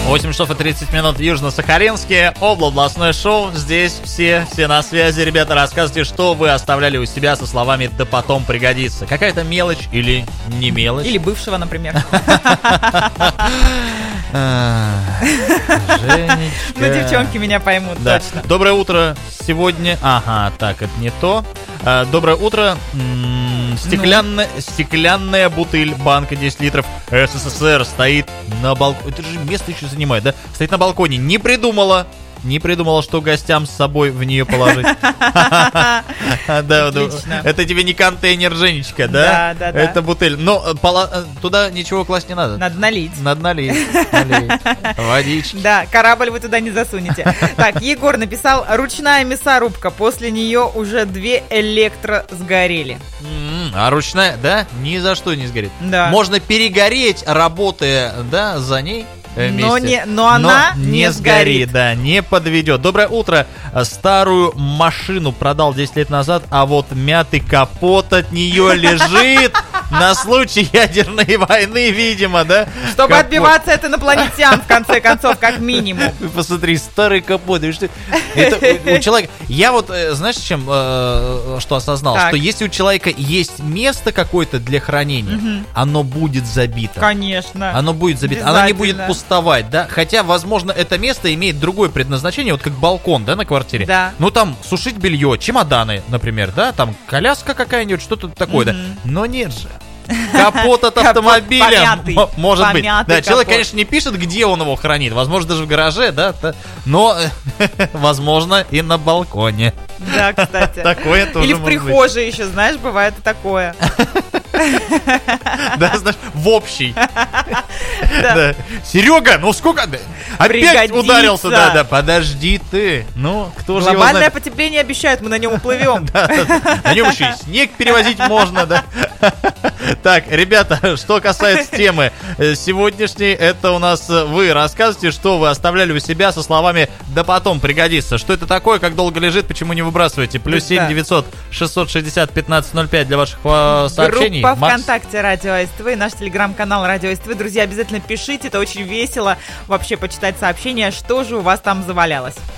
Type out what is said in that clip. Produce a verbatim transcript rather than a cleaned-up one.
восемь часов и тридцать минут в Южно-Сахалинске. Областное шоу. Здесь все, все на связи. Ребята, рассказывайте, что вы оставляли у себя со словами «да потом пригодится». Какая-то мелочь или не мелочь? Или бывшего, например. Женечка. Ну, девчонки меня поймут, точно. Доброе утро. Сегодня... Ага, так, это не то. Доброе утро. Стеклянная, ну. стеклянная бутыль, банка десять литров СССР стоит на балконе. Это же место еще занимает, да? Стоит на балконе. Не придумала. Не придумала, что гостям с собой в нее положить. Это тебе не контейнер, Женечка, да? Да, да, да. Это бутыль. Но туда ничего класть не надо. Надо налить. Надо налить. Водички. Да, корабль вы туда не засунете. Так, Егор написал: ручная мясорубка. После нее уже две электро сгорели. А ручная, да? Ни за что не сгорит. Да. Можно перегореть, работая, да, за ней. Но, не, но она но не, не сгорит. сгорит, да, не подведет. Доброе утро. Старую машину продал десять лет назад, а вот мятый капот от нее лежит на случай ядерной войны, видимо, да? Чтобы капот. Отбиваться от инопланетян, в конце концов, как минимум. Посмотри, старый капот. Это у человека... Я вот, знаешь, чем что осознал? Так. Что если у человека есть место какое-то для хранения, угу. оно будет забито. Конечно. Оно будет забито. Оно не будет пустовать, да? Хотя, возможно, это место имеет другое предназначение, вот как балкон, да, на квартире. Да. Ну, там сушить белье, чемоданы, например, да? Там коляска какая-нибудь, что-то такое, mm-hmm. да? Но нет же. Капот от автомобиля, может быть. Да, человек, конечно, не пишет, где он его хранит. Возможно, даже в гараже, да? Но, возможно, и на балконе. Да, кстати. Такое тоже. Или в прихожей еще, знаешь, бывает и такое. Да, знаешь, в общий. Серега, ну сколько? Опять ударился, да, да. Подожди ты. Ну, кто же его знает? Глобальное потепление обещают, мы на нем уплывем. На нем еще и снег перевозить можно, да. Так, ребята, что касается темы сегодняшней, это у нас вы рассказывайте, что вы оставляли у себя со словами «да потом пригодится». Что это такое, как долго лежит, почему не выбрасываете? Плюс семь девятьсот шестьсот шестьдесят пятнадцать ноль пять для ваших сообщений. Группа ВКонтакте Радио СТВ, наш телеграм-канал Радио СТВ. Друзья, обязательно пишите, это очень весело вообще почитать сообщения, что же у вас там завалялось.